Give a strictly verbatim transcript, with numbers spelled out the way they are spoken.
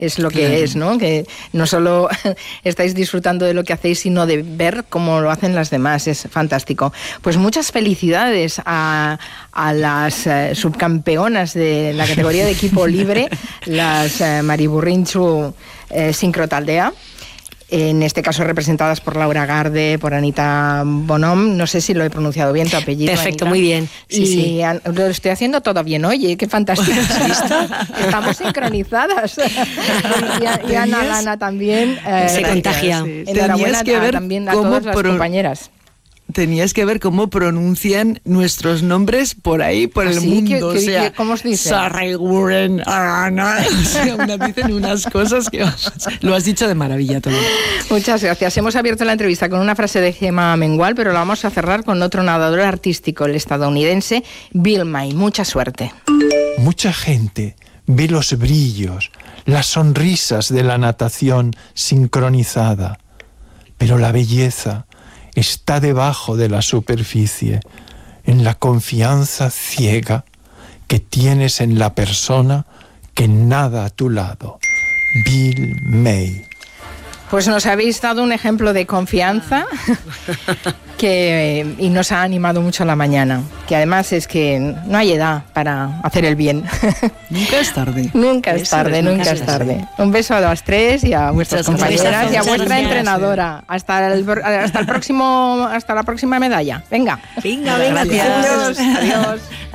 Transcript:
es lo que claro. es, ¿no? Que no solo estáis disfrutando de lo que hacéis, sino de ver cómo lo hacen las demás. Es fantástico. Pues muchas felicidades a, a las eh, subcampeonas de la categoría de equipo libre, las eh, Mariburrintxu eh, Sincrotaldea. En este caso representadas por Laura Garde, por Anita Bonom. No sé si lo he pronunciado bien, tu apellido, Perfecto, Anita. Muy bien. Sí, y sí. An- lo estoy haciendo todo bien. Oye, qué fantástico. Estamos sincronizadas. y, y Ana Lana también. Eh, Se contagia. Sí. Enhorabuena que ver a, también a cómo todas las pro- compañeras. Tenías que ver cómo pronuncian nuestros nombres por ahí, por el ¿Así? mundo. ¿Qué, o qué, sea, qué, ¿Cómo os dicen? Sarreguren, Ana. O sea, unas dicen unas cosas que lo has dicho de maravilla todo. Muchas gracias. Hemos abierto la entrevista con una frase de Gemma Mengual, pero la vamos a cerrar con otro nadador artístico, el estadounidense Bill May. Mucha suerte. Mucha gente ve los brillos, las sonrisas de la natación sincronizada, pero la belleza está debajo de la superficie, en la confianza ciega que tienes en la persona que nada a tu lado. Bill May. Pues nos habéis dado un ejemplo de confianza que, y nos ha animado mucho la mañana, que además es que no hay edad para hacer el bien. Nunca es tarde. Nunca es Eso tarde, es, nunca, nunca es es tarde. tarde. Un beso a las tres y a vuestras Muchas compañeras gracias. y a Muchas vuestra gracias. entrenadora. Hasta el, hasta el próximo, hasta la próxima medalla. Venga. Venga, venga. Gracias. Adiós. Adiós.